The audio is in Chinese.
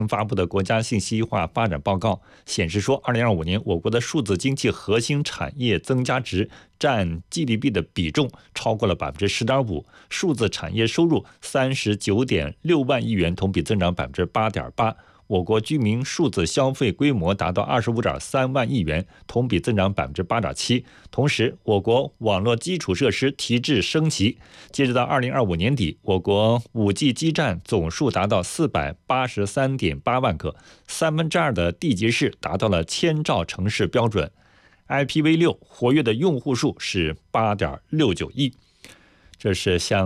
发布的国家信息化发展报告显示说，2025年我国的数字经济核心产业增加值占 GDP 的比重超过了 10.5%， 数字产业收入 39.6万亿元，同比增长 8.8%。我国居民数字消费规模达到 25.3万亿元，同比增长 8.7%。同时，我国网络基础设施提质升级，截止到2025年底，我国 5G 基站总数达到 483.8万个，2/3的地级市达到了1000兆城市标准。IPv6 活跃的用户数是 8.69亿。这是向